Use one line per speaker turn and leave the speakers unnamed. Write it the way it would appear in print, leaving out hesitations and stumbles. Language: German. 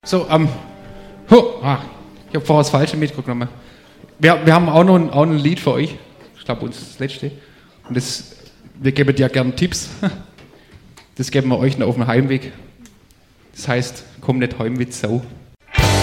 So, ich habe vorher das falsche mitgenommen. Wir haben auch noch ein Lied für euch. Ich glaube, uns das letzte. Und wir geben dir gerne Tipps. Das geben wir euch noch auf dem Heimweg. Das heißt, komm nicht heim mit Sau.